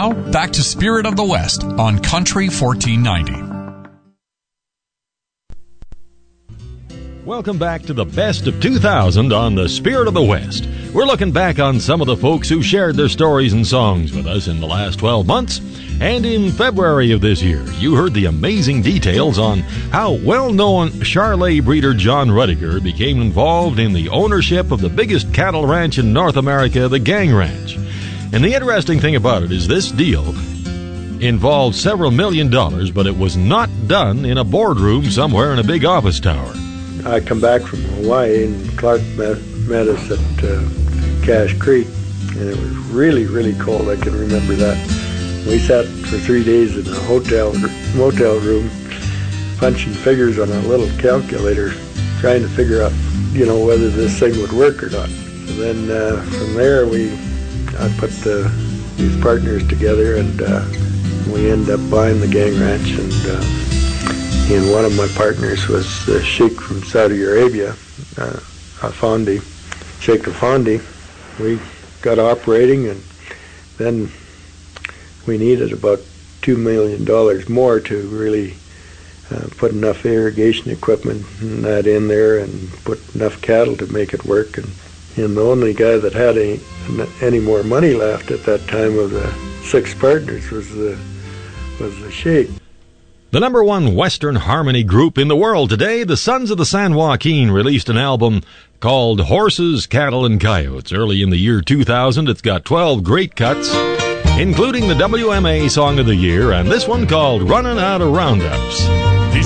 Now, back to Spirit of the West on Country 1490. Welcome back to the best of 2000 on the Spirit of the West. We're looking back on some of the folks who shared their stories and songs with us in the last 12 months. And in February of this year, you heard the amazing details on how well-known Charolais breeder John Rudiger became involved in the ownership of the biggest cattle ranch in North America, the Gang Ranch. And the interesting thing about it is this deal involved several $1 million, but it was not done in a boardroom somewhere in a big office tower. I come back from Hawaii, and Clark met us at Cache Creek, and it was really, really cold. I can remember that. We sat for 3 days in a motel room, punching figures on a little calculator, trying to figure out, whether this thing would work or not. So then from there, I put these partners together, and we ended up buying the Gang Ranch, and one of my partners was the Sheikh from Saudi Arabia, Afandi, Sheikh Afandi. We got operating, and then we needed about $2 million more to really put enough irrigation equipment and that in there and put enough cattle to make it work. And the only guy that had any more money left at that time of the 6 partners was the Sheikh. The number one Western harmony group in the world today, the Sons of the San Joaquin, released an album called Horses, Cattle, and Coyotes. Early in the year 2000, it's got 12 great cuts, including the WMA Song of the Year and this one called Runnin' Out of Roundups.